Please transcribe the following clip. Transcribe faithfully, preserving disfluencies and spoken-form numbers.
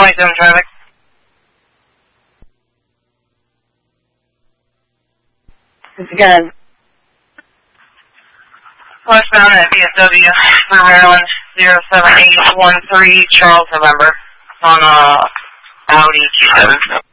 twenty-seven traffic. Again. Westbound at B S W, Maryland, zero seven eight one three, Charles, November. On, uh, Audi Q seven.